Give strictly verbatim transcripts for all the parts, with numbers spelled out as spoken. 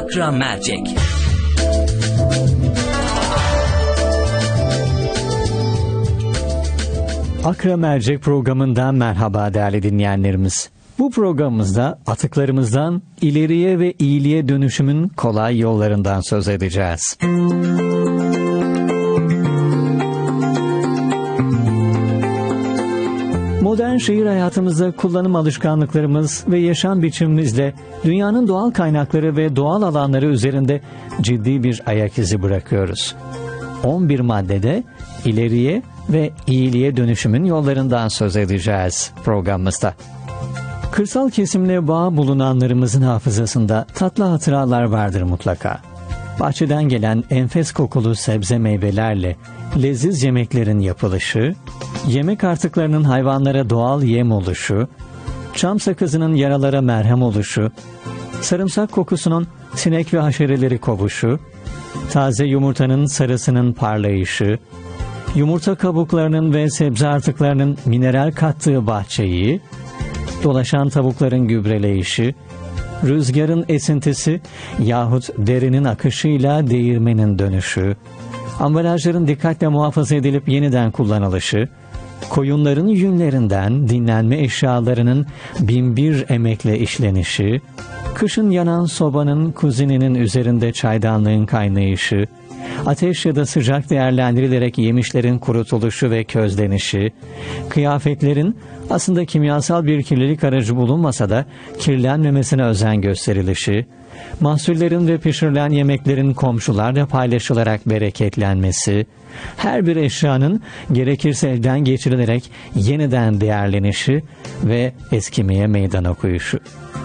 Akra Mercek. Akra Mercek programından merhaba değerli dinleyenlerimiz. Bu programımızda atıklarımızdan ileriye ve iyiliğe dönüşümün kolay yollarından söz edeceğiz. Modern şehir hayatımızda kullanım alışkanlıklarımız ve yaşam biçimimizle dünyanın doğal kaynakları ve doğal alanları üzerinde ciddi bir ayak izi bırakıyoruz. on bir maddede ileriye ve iyiliğe dönüşümün yollarından söz edeceğiz programımızda. Kırsal kesimle bağ bulunanlarımızın hafızasında tatlı hatıralar vardır mutlaka. Bahçeden gelen enfes kokulu sebze meyvelerle leziz yemeklerin yapılışı, yemek artıklarının hayvanlara doğal yem oluşu, çam sakızının yaralara merhem oluşu, sarımsak kokusunun sinek ve haşereleri kovuşu, taze yumurtanın sarısının parlayışı, yumurta kabuklarının ve sebze artıklarının mineral kattığı bahçeyi, dolaşan tavukların gübreleyişi, rüzgarın esintisi yahut derinin akışıyla değirmenin dönüşü, ambalajların dikkatle muhafaza edilip yeniden kullanılışı, koyunların yünlerinden dinlenme eşyalarının binbir emekle işlenişi, kışın yanan sobanın kuzininin üzerinde çaydanlığın kaynayışı, ateş ya da sıcak değerlendirilerek yemişlerin kurutuluşu ve közlenişi, kıyafetlerin aslında kimyasal bir kirlilik aracı bulunmasa da kirlenmemesine özen gösterilişi, mahsullerin ve pişirilen yemeklerin komşularla paylaşılarak bereketlenmesi, her bir eşyanın gerekirse elden geçirilerek yeniden değerlenişi ve eskimeye meydan okuyuşu.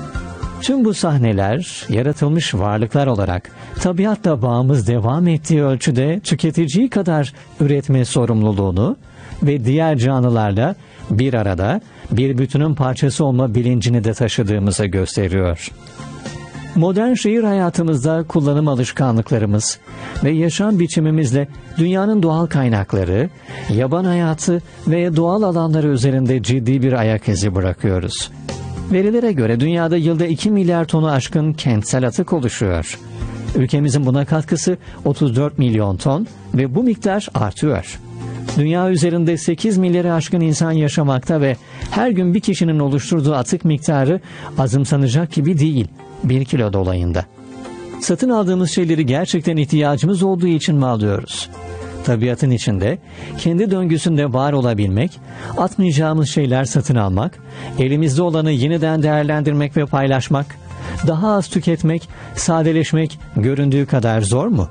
Tüm bu sahneler yaratılmış varlıklar olarak tabiatla bağımız devam ettiği ölçüde tüketiciyi kadar üretme sorumluluğunu ve diğer canlılarla bir arada bir bütünün parçası olma bilincini de taşıdığımızı gösteriyor. Modern şehir hayatımızda kullanım alışkanlıklarımız ve yaşam biçimimizle dünyanın doğal kaynakları, yaban hayatı ve doğal alanları üzerinde ciddi bir ayak izi bırakıyoruz. Verilere göre dünyada yılda iki milyar tonu aşkın kentsel atık oluşuyor. Ülkemizin buna katkısı otuz dört milyon ton ve bu miktar artıyor. Dünya üzerinde sekiz milyarı aşkın insan yaşamakta ve her gün bir kişinin oluşturduğu atık miktarı azımsanacak gibi değil, bir kilo dolayında. Satın aldığımız şeyleri gerçekten ihtiyacımız olduğu için mi alıyoruz? Tabiatın içinde, kendi döngüsünde var olabilmek, atmayacağımız şeyler satın almak, elimizde olanı yeniden değerlendirmek ve paylaşmak, daha az tüketmek, sadeleşmek göründüğü kadar zor mu?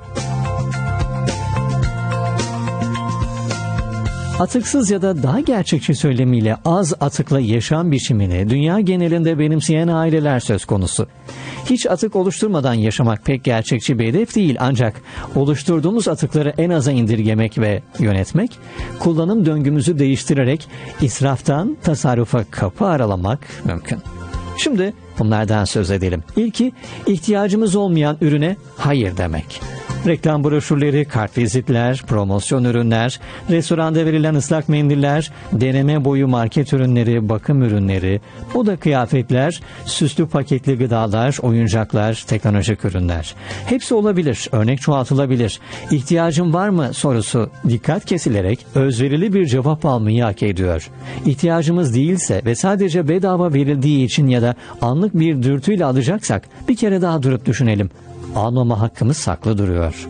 Atıksız ya da daha gerçekçi söylemiyle az atıkla yaşam biçimini dünya genelinde benimseyen aileler söz konusu. Hiç atık oluşturmadan yaşamak pek gerçekçi bir hedef değil, ancak oluşturduğumuz atıkları en aza indirgemek ve yönetmek, kullanım döngümüzü değiştirerek israftan tasarrufa kapı aralamak mümkün. Şimdi bunlardan söz edelim. İlki, ihtiyacımız olmayan ürüne hayır demek. Reklam broşürleri, kartvizitler, promosyon ürünler, restoranda verilen ıslak mendiller, deneme boyu market ürünleri, bakım ürünleri, moda kıyafetler, süslü paketli gıdalar, oyuncaklar, teknolojik ürünler. Hepsi olabilir, örnek çoğaltılabilir. İhtiyacın var mı sorusu dikkat kesilerek özverili bir cevap almayı hak ediyor. İhtiyacımız değilse ve sadece bedava verildiği için ya da anlık bir dürtüyle alacaksak bir kere daha durup düşünelim. Almama hakkımız saklı duruyor.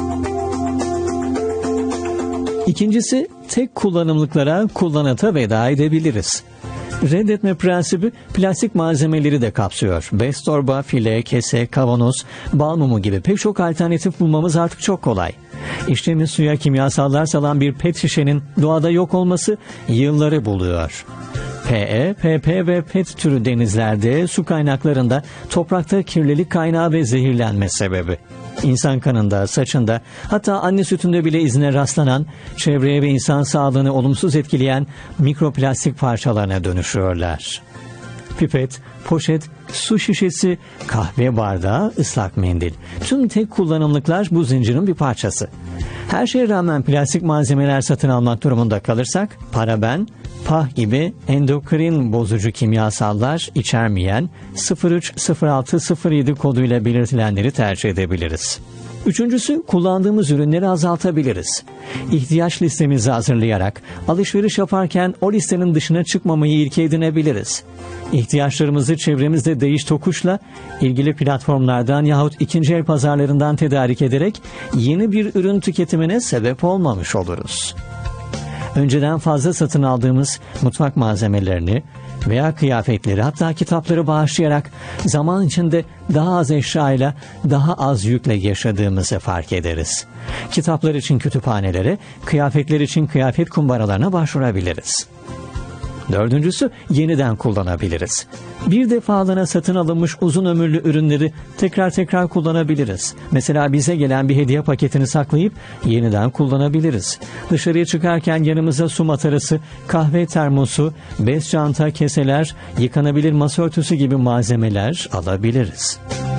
İkincisi, tek kullanımlıklara kullanata veda edebiliriz. Reddetme prensibi plastik malzemeleri de kapsıyor. Bez torba, file, kese, kavanoz, bal mumu gibi pek çok alternatif bulmamız artık çok kolay. İçtiğimiz suya kimyasallar salan bir pet şişenin doğada yok olması yılları buluyor. P E, P P ve P E T türü denizlerde, su kaynaklarında, toprakta kirlilik kaynağı ve zehirlenme sebebi. İnsan kanında, saçında, hatta anne sütünde bile izine rastlanan, çevreye ve insan sağlığını olumsuz etkileyen mikroplastik parçalarına dönüşüyorlar. Pipet, poşet, su şişesi, kahve bardağı, ıslak mendil. Tüm tek kullanımlıklar bu zincirin bir parçası. Her şeye rağmen plastik malzemeler satın almak durumunda kalırsak, paraben, pah gibi endokrin bozucu kimyasallar içermeyen sıfır üç sıfır altı sıfır yedi koduyla belirtilenleri tercih edebiliriz. Üçüncüsü, kullandığımız ürünleri azaltabiliriz. İhtiyaç listemizi hazırlayarak alışveriş yaparken o listenin dışına çıkmamayı ilke edinebiliriz. İhtiyaçlarımızı çevremizde değiş tokuşla ilgili platformlardan yahut ikinci el pazarlarından tedarik ederek yeni bir ürün tüketimine sebep olmamış oluruz. Önceden fazla satın aldığımız mutfak malzemelerini veya kıyafetleri, hatta kitapları bağışlayarak zaman içinde daha az eşyayla, daha az yükle yaşadığımızı fark ederiz. Kitaplar için kütüphanelere, kıyafetler için kıyafet kumbaralarına başvurabiliriz. Dördüncüsü, yeniden kullanabiliriz. Bir defalığına satın alınmış uzun ömürlü ürünleri tekrar tekrar kullanabiliriz. Mesela bize gelen bir hediye paketini saklayıp yeniden kullanabiliriz. Dışarıya çıkarken yanımıza su matarası, kahve termosu, bez çanta, keseler, yıkanabilir masa örtüsü gibi malzemeler alabiliriz.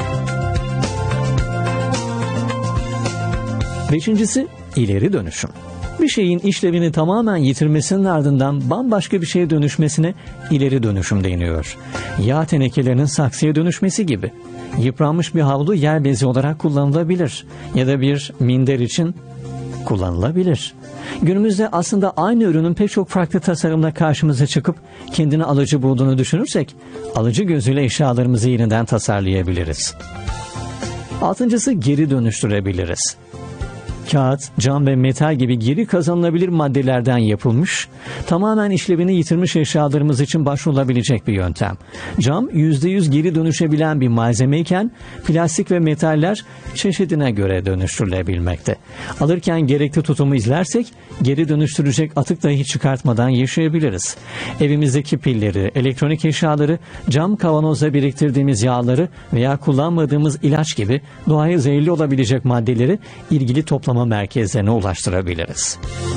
Beşincisi, ileri dönüşüm. Bir şeyin işlevini tamamen yitirmesinin ardından bambaşka bir şeye dönüşmesine ileri dönüşüm deniyor. Yağ tenekelerinin saksıya dönüşmesi gibi. Yıpranmış bir havlu yer bezi olarak kullanılabilir ya da bir minder için kullanılabilir. Günümüzde aslında aynı ürünün pek çok farklı tasarımla karşımıza çıkıp kendini alıcı bulduğunu düşünürsek, alıcı gözüyle eşyalarımızı yeniden tasarlayabiliriz. Altıncısı, geri dönüştürebiliriz. Kağıt, cam ve metal gibi geri kazanılabilir maddelerden yapılmış, tamamen işlevini yitirmiş eşyalarımız için başvurulabilecek bir yöntem. Cam yüzde yüz geri dönüşebilen bir malzemeyken plastik ve metaller çeşidine göre dönüştürülebilmekte. Alırken gerekli tutumu izlersek geri dönüştürecek atık dahi çıkartmadan yaşayabiliriz. Evimizdeki pilleri, elektronik eşyaları, cam kavanozda biriktirdiğimiz yağları veya kullanmadığımız ilaç gibi doğaya zehirli olabilecek maddeleri ilgili toplama merkezlerine ulaştırabiliriz.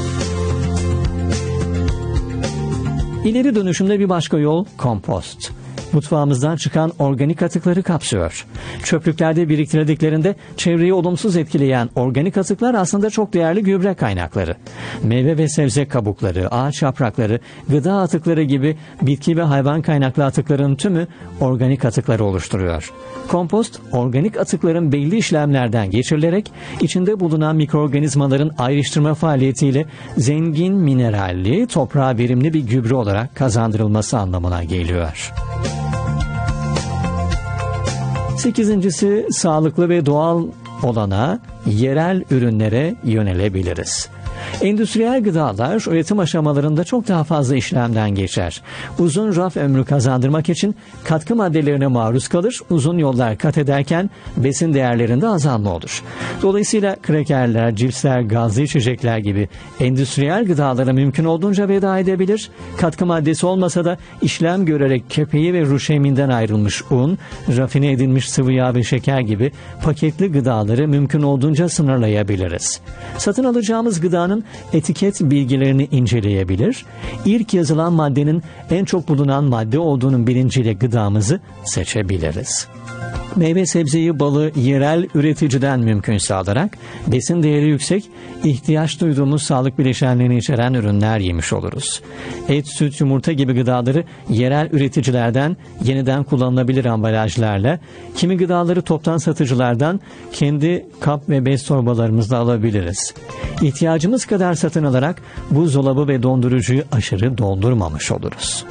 İleri dönüşümde bir başka yol kompost. Mutfağımızdan çıkan organik atıkları kapsıyor. Çöplüklerde biriktirdiklerinde çevreyi olumsuz etkileyen organik atıklar aslında çok değerli gübre kaynakları. Meyve ve sebze kabukları, ağaç yaprakları, gıda atıkları gibi bitki ve hayvan kaynaklı atıkların tümü organik atıkları oluşturuyor. Kompost, organik atıkların belli işlemlerden geçirilerek içinde bulunan mikroorganizmaların ayrıştırma faaliyetiyle zengin mineralli, toprağa verimli bir gübre olarak kazandırılması anlamına geliyor. Sekizincisi, sağlıklı ve doğal olana, yerel ürünlere yönelebiliriz. Endüstriyel gıdalar üretim aşamalarında çok daha fazla işlemden geçer. Uzun raf ömrü kazandırmak için katkı maddelerine maruz kalır, uzun yollar kat ederken besin değerlerinde azalma olur. Dolayısıyla krekerler, cipsler, gazlı içecekler gibi endüstriyel gıdalara mümkün olduğunca veda edebilir. Katkı maddesi olmasa da işlem görerek kepeği ve ruşeminden ayrılmış un, rafine edilmiş sıvı yağ ve şeker gibi paketli gıdaları mümkün olduğunca sınırlayabiliriz. Satın alacağımız gıdanın etiket bilgilerini inceleyebilir, ilk yazılan maddenin en çok bulunan madde olduğunun bilinciyle gıdamızı seçebiliriz. Meyve sebzeyi, balı yerel üreticiden mümkünse alarak besin değeri yüksek, ihtiyaç duyduğumuz sağlık bileşenlerini içeren ürünler yemiş oluruz. Et, süt, yumurta gibi gıdaları yerel üreticilerden yeniden kullanılabilir ambalajlarla, kimi gıdaları toptan satıcılardan kendi kap ve bez torbalarımızla alabiliriz. İhtiyacımız kadar satın alarak buzdolabı ve dondurucuyu aşırı doldurmamış oluruz.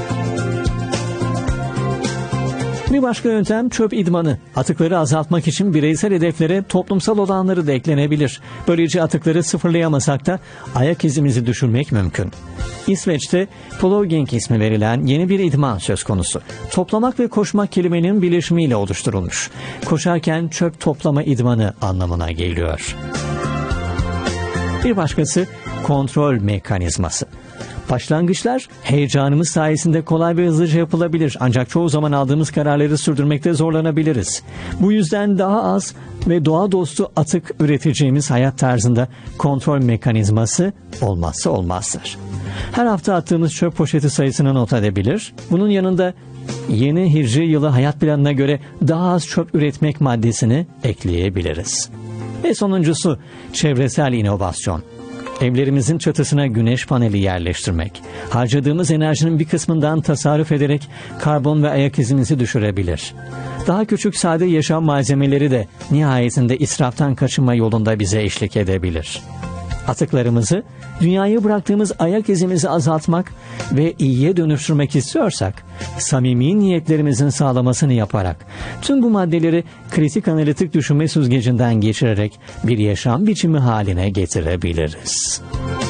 Bir başka yöntem çöp idmanı. Atıkları azaltmak için bireysel hedeflere toplumsal olanları da eklenebilir. Böylece atıkları sıfırlayamasak da ayak izimizi düşürmek mümkün. İsveç'te plogging ismi verilen yeni bir idman söz konusu. Toplamak ve koşmak kelimenin birleşimiyle oluşturulmuş. Koşarken çöp toplama idmanı anlamına geliyor. Bir başkası kontrol mekanizması. Başlangıçlar heyecanımız sayesinde kolay ve hızlıca yapılabilir, ancak çoğu zaman aldığımız kararları sürdürmekte zorlanabiliriz. Bu yüzden daha az ve doğa dostu atık üreteceğimiz hayat tarzında kontrol mekanizması olmazsa olmazdır. Her hafta attığımız çöp poşeti sayısını not edebilir. Bunun yanında yeni hicri yılı hayat planına göre daha az çöp üretmek maddesini ekleyebiliriz. Ve sonuncusu çevresel inovasyon. Evlerimizin çatısına güneş paneli yerleştirmek, harcadığımız enerjinin bir kısmından tasarruf ederek karbon ve ayak izimizi düşürebilir. Daha küçük sade yaşam malzemeleri de nihayetinde israftan kaçınma yolunda bize eşlik edebilir. Atıklarımızı, dünyaya bıraktığımız ayak izimizi azaltmak ve iyiye dönüştürmek istiyorsak, samimi niyetlerimizin sağlamasını yaparak, tüm bu maddeleri kritik analitik düşünme süzgecinden geçirerek bir yaşam biçimi haline getirebiliriz.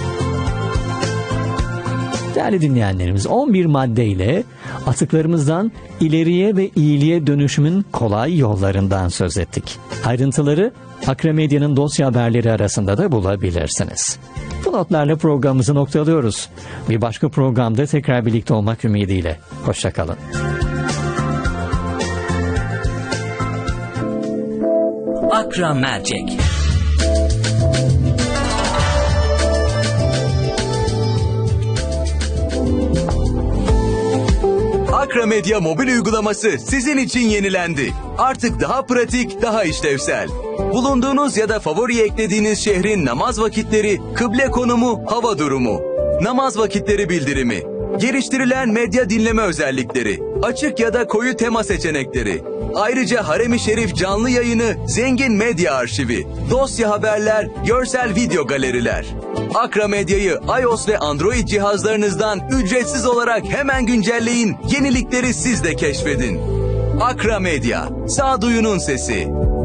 Değerli dinleyenlerimiz, on bir maddeyle atıklarımızdan ileriye ve iyiliğe dönüşümün kolay yollarından söz ettik. Ayrıntıları Akra Medya'nın dosya haberleri arasında da bulabilirsiniz. Bu notlarla programımızı noktalıyoruz. Bir başka programda tekrar birlikte olmak ümidiyle. Hoşça kalın. Akra Mercek. Akra Medya mobil uygulaması sizin için yenilendi. Artık daha pratik, daha işlevsel. Bulunduğunuz ya da favori eklediğiniz şehrin namaz vakitleri, kıble konumu, hava durumu, namaz vakitleri bildirimi, geliştirilen medya dinleme özellikleri, açık ya da koyu tema seçenekleri, ayrıca Harem-i Şerif canlı yayını, zengin medya arşivi, dosya haberler, görsel video galeriler. Akra Medya'yı iOS ve Android cihazlarınızdan ücretsiz olarak hemen güncelleyin, yenilikleri siz de keşfedin. Akra Medya, sağduyunun sesi.